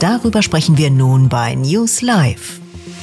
Darüber sprechen wir nun bei News Live.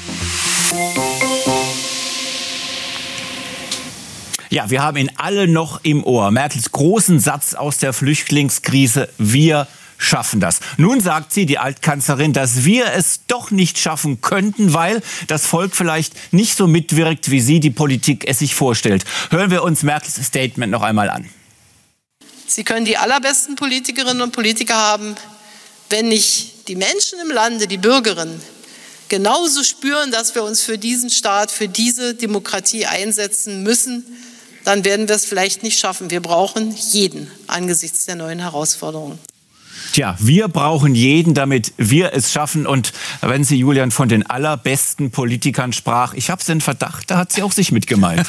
Ja, wir haben ihn alle noch im Ohr. Merkels großen Satz aus der Flüchtlingskrise: Wir schaffen das. Nun sagt sie, die Altkanzlerin, dass wir es doch nicht schaffen könnten, weil das Volk vielleicht nicht so mitwirkt, wie sie, die Politik, es sich vorstellt. Hören wir uns Merkels Statement noch einmal an. Sie können die allerbesten Politikerinnen und Politiker haben, wenn nicht die Menschen im Lande, die Bürgerinnen, genauso spüren, dass wir uns für diesen Staat, für diese Demokratie einsetzen müssen, dann werden wir es vielleicht nicht schaffen. Wir brauchen jeden angesichts der neuen Herausforderungen. Tja, wir brauchen jeden, damit wir es schaffen. Und wenn sie, Julian, von den allerbesten Politikern sprach, ich habe den Verdacht, da hat sie auch sich mitgemeint.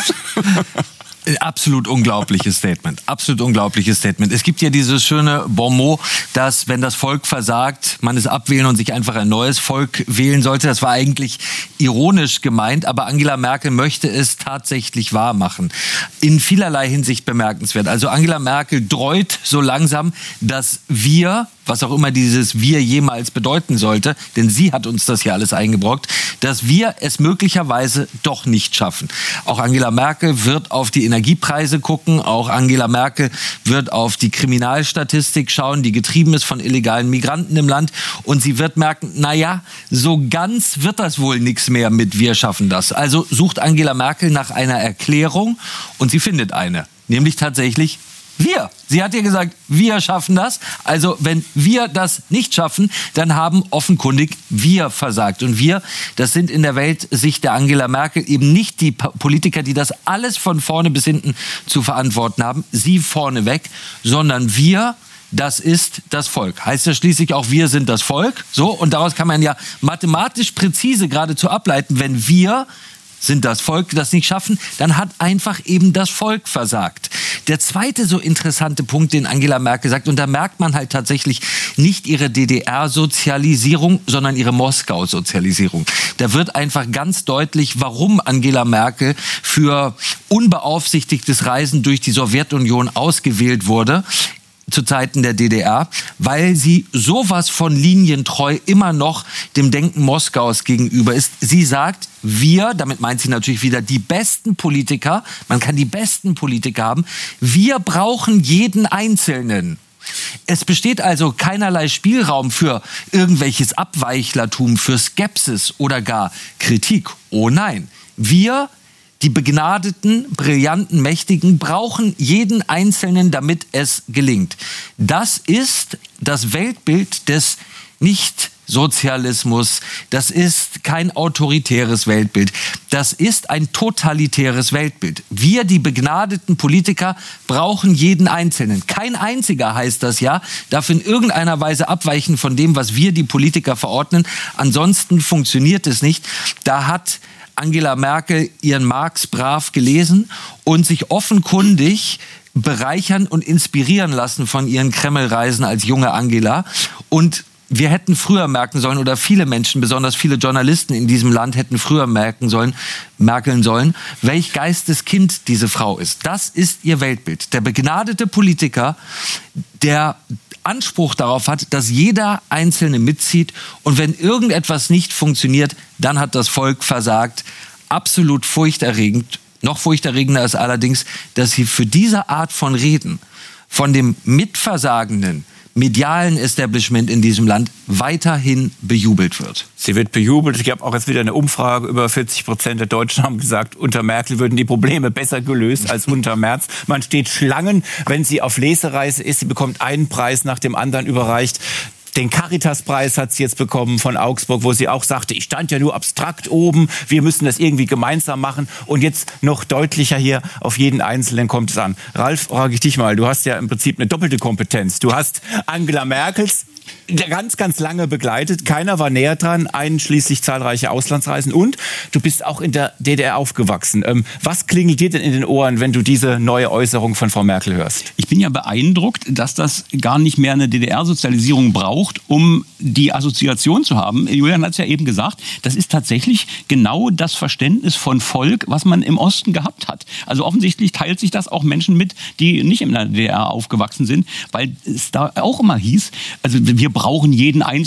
Absolut unglaubliches Statement. Absolut unglaubliches Statement. Es gibt ja dieses schöne Bonmot, dass, wenn das Volk versagt, man es abwählen und sich einfach ein neues Volk wählen sollte. Das war eigentlich ironisch gemeint, aber Angela Merkel möchte es tatsächlich wahr machen. In vielerlei Hinsicht bemerkenswert. Also Angela Merkel dreut so langsam, dass wir, was auch immer dieses Wir jemals bedeuten sollte, denn sie hat uns das ja alles eingebrockt, dass wir es möglicherweise doch nicht schaffen. Auch Angela Merkel wird auf die Energiepreise gucken, auch Angela Merkel wird auf die Kriminalstatistik schauen, die getrieben ist von illegalen Migranten im Land, und sie wird merken, naja, so ganz wird das wohl nichts mehr mit Wir schaffen das. Also sucht Angela Merkel nach einer Erklärung und sie findet eine, nämlich tatsächlich wir. Sie hat ja gesagt, wir schaffen das. Also wenn wir das nicht schaffen, dann haben offenkundig wir versagt. Und wir, das sind in der Weltsicht der Angela Merkel eben nicht die Politiker, die das alles von vorne bis hinten zu verantworten haben, sie vorneweg, sondern wir, das ist das Volk. Heißt ja schließlich auch, wir sind das Volk. So, und daraus kann man ja mathematisch präzise geradezu ableiten, wenn wir sind das Volk das nicht schaffen, dann hat einfach eben das Volk versagt. Der zweite so interessante Punkt, den Angela Merkel sagt, und da merkt man halt tatsächlich nicht ihre DDR-Sozialisierung, sondern ihre Moskau-Sozialisierung. Da wird einfach ganz deutlich, warum Angela Merkel für unbeaufsichtigtes Reisen durch die Sowjetunion ausgewählt wurde zu Zeiten der DDR, weil sie sowas von linientreu immer noch dem Denken Moskaus gegenüber ist. Sie sagt, wir, damit meint sie natürlich wieder die besten Politiker, man kann die besten Politiker haben, wir brauchen jeden Einzelnen. Es besteht also keinerlei Spielraum für irgendwelches Abweichlertum, für Skepsis oder gar Kritik. Oh nein, wir, die begnadeten, brillanten, mächtigen, brauchen jeden Einzelnen, damit es gelingt. Das ist das Weltbild des Nicht-Sozialismus. Das ist kein autoritäres Weltbild. Das ist ein totalitäres Weltbild. Wir, die begnadeten Politiker, brauchen jeden Einzelnen. Kein einziger, heißt das ja, darf in irgendeiner Weise abweichen von dem, was wir, die Politiker, verordnen. Ansonsten funktioniert es nicht. Da hat Angela Merkel ihren Marx brav gelesen und sich offenkundig bereichern und inspirieren lassen von ihren Kremlreisen als junge Angela. Und wir hätten früher merken sollen, oder viele Menschen, besonders viele Journalisten in diesem Land hätten früher merkeln sollen, welch Geisteskind diese Frau ist. Das ist ihr Weltbild. Der begnadete Politiker, der Anspruch darauf hat, dass jeder Einzelne mitzieht, und wenn irgendetwas nicht funktioniert, dann hat das Volk versagt. Absolut furchterregend. Noch furchterregender ist allerdings, dass sie für diese Art von Reden von dem mitversagenden medialen Establishment in diesem Land weiterhin bejubelt wird. Sie wird bejubelt. Ich habe auch jetzt wieder eine Umfrage. Über 40% der Deutschen haben gesagt, unter Merkel würden die Probleme besser gelöst als unter Merz. Man steht Schlangen, wenn sie auf Lesereise ist. Sie bekommt einen Preis nach dem anderen überreicht. Den Caritas-Preis hat sie jetzt bekommen von Augsburg, wo sie auch sagte, ich stand ja nur abstrakt oben, wir müssen das irgendwie gemeinsam machen. Und jetzt noch deutlicher hier, auf jeden Einzelnen kommt es an. Ralf, frage ich dich mal, du hast ja im Prinzip eine doppelte Kompetenz. Du hast Angela Merkels ganz, ganz lange begleitet. Keiner war näher dran, einschließlich zahlreiche Auslandsreisen. Und du bist auch in der DDR aufgewachsen. Was klingelt dir denn in den Ohren, wenn du diese neue Äußerung von Frau Merkel hörst? Ich bin ja beeindruckt, dass das gar nicht mehr eine DDR-Sozialisierung braucht, um die Assoziation zu haben. Julian hat es ja eben gesagt, das ist tatsächlich genau das Verständnis von Volk, was man im Osten gehabt hat. Also offensichtlich teilt sich das auch Menschen mit, die nicht in der DDR aufgewachsen sind, weil es da auch immer hieß, also wir brauchen jeden Einzelnen.